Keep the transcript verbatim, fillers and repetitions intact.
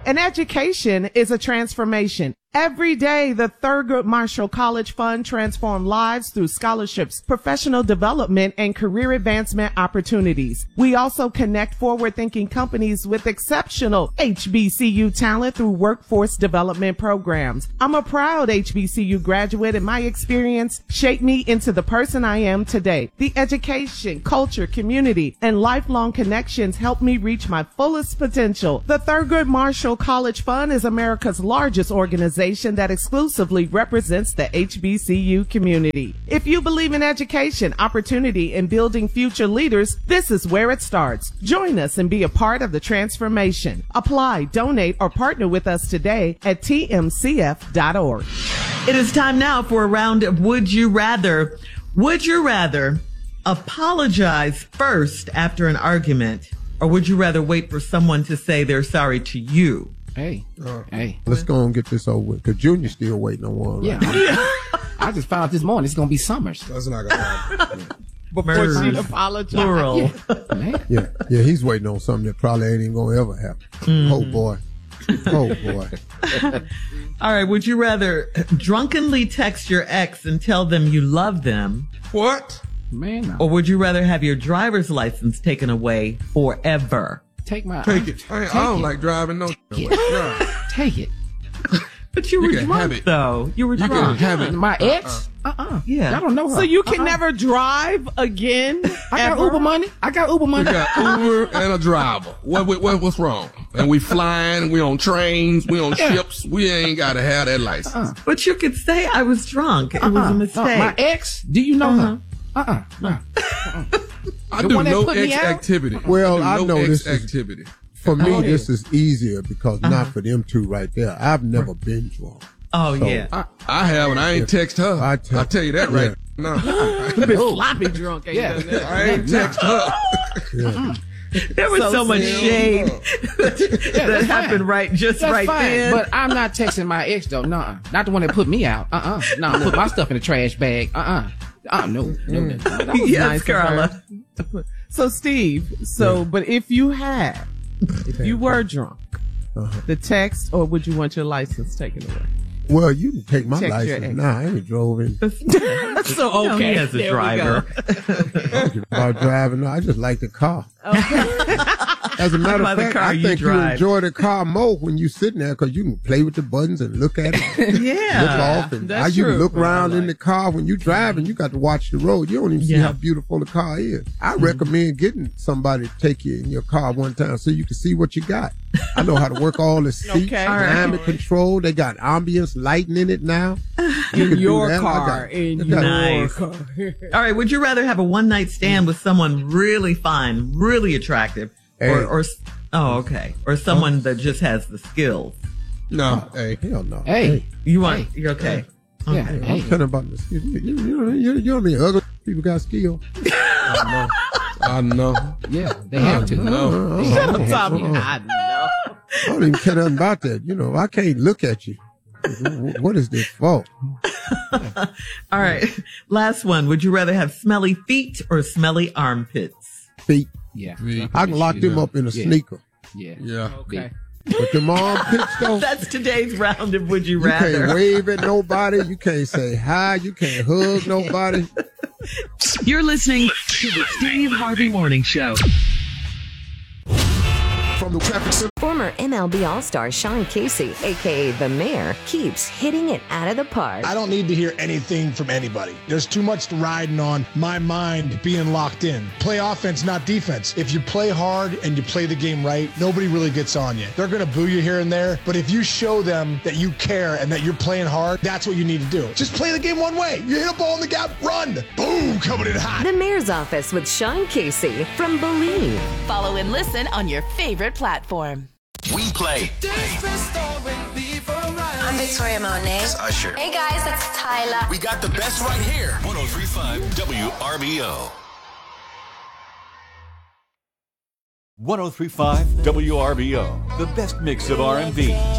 An education is a transformation. Every day, the Thurgood Marshall College Fund transforms lives through scholarships, professional development, and career advancement opportunities. We also connect forward-thinking companies with exceptional H B C U talent through workforce development programs. I'm a proud H B C U graduate, and my experience shaped me into the person I am today. The education, culture, community, and lifelong connections helped me reach my fullest potential. The Thurgood Marshall College Fund is America's largest organization that exclusively represents the H B C U community. If you believe in education, opportunity, and building future leaders, this is where it starts. Join us and be a part of the transformation. Apply, donate, or partner with us today at T M C F dot org. It is time now for a round of Would You Rather. Would you rather apologize first after an argument, or would you rather wait for someone to say they're sorry to you? Hey, uh, hey. Let's go and get this over with, because Junior's still waiting on one. Yeah. Right? I just found out this morning it's going to be Summers. That's not going to happen. Before she apologized. Plural. Yeah. Man. Yeah, yeah, he's waiting on something that probably ain't even going to ever happen. Mm. Oh, boy. Oh, boy. All right, would you rather drunkenly text your ex and tell them you love them? What? Man, no. Or would you rather have your driver's license taken away forever? Take my Take it. I, take I don't it. like driving no. It. Take it. But you, You were can drunk, have it. though. You were You drunk. can have it. My ex? Uh-uh. Yeah. I don't know her. So you can uh-uh. never drive again? I got ever? Uber money. I got Uber money. We got Uber and a driver. What, what what's wrong? And we flying, we on trains, we on Yeah. ships. We ain't got to have that license. Uh-uh. But you could say I was drunk. It Uh-uh. was a mistake. Uh, my ex? Do you know Uh-huh. her? Uh-uh. No. Uh-uh. I The do one that no put me X out? activity. Well, I I do know no this X is- activity. For me, Oh, this yeah. is easier because not for them two right there. I've never been drunk. Oh, So, yeah. I, I have, and I ain't text her. I I tell- tell you that right now. You've been sloppy drunk. Ain't Yeah. done that. I ain't text her. Yeah. There was so, So much sad. shade Yeah, that that's happened fine. right just That's right fine. then. But I'm not texting my ex, though. Nuh-uh. Not the one that put me out. Uh-uh. No, put my stuff in the trash bag. Uh-uh. Uh, no, no, no. That was Yes, nice of her. Carla. So, Steve, so, but if you had, if you were drunk, Uh-huh. the text, or would you want your license taken away? Well, you can take my Check your license. ex. Nah, I ain't drove in. So, No, okay. he has a there we driver. go. About driving, no, I just like the car. As a matter By of the fact, car I you think you drive. enjoy the car more when you sitting there because you can play with the buttons and look at it, Yeah. look off, and That's how you true. look around I in like- the car when you driving. You got to watch the road. You don't even see Yeah. how beautiful the car is. I recommend getting somebody to take you in your car one time so you can see what you got. I know how to work all the seats, Okay. All right. climate control. They got ambience lighting in it now. You In can do your that. I car. got- In I your got- Nice. car. All right. Would you rather have a one night stand with someone really fine, really attractive, or, Hey. or oh, okay, or someone that just has the skills? No, hey. Hell no. Hey. You want? Hey. You're okay. Yeah. Okay. Hey. I'm telling about the skill. You, you, you, you, you know what I mean? Other people got skill. I know. I know. Yeah, they have to. No. Shut up, Tommy. I know. I don't even care nothing about that. You know, I can't look at you. What is this for? All right. Last one. Would you rather have smelly feet or smelly armpits? Feet. Yeah. I can lock them Yeah. up in a Yeah. sneaker. Yeah. Yeah. Okay. But them armpits though, That's today's round of Would You you Rather. can't wave at nobody. You can't say hi. You can't hug nobody. You're listening to the Steve Harvey Morning Show. From the traffic center. Former M L B All-Star Sean Casey, a k a. The Mayor, keeps hitting it out of the park. I don't need to hear anything from anybody. There's too much riding on my mind being locked in. Play offense, not defense. If you play hard and you play the game right, nobody really gets on you. They're going to boo you here and there, but if you show them that you care and that you're playing hard, that's what you need to do. Just play the game one way. You hit a ball in the gap, run. Boom, coming in hot. The Mayor's Office with Sean Casey from Believe. Follow and listen on your favorite platform. We play. I'm Victoria Monet. It's Usher. Hey guys, it's Tyler. We got the best right here. one oh three point five W R B O. one oh three point five W R B O. The best mix of R and B,